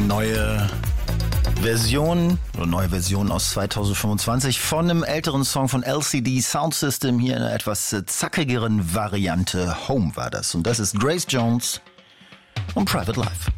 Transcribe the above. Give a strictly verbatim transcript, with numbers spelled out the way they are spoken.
Neue Version oder neue Version aus zweitausendfünfundzwanzig von einem älteren Song von L C D Soundsystem. Hier in einer etwas zackigeren Variante. Home war das. Und das ist Grace Jones und Private Life.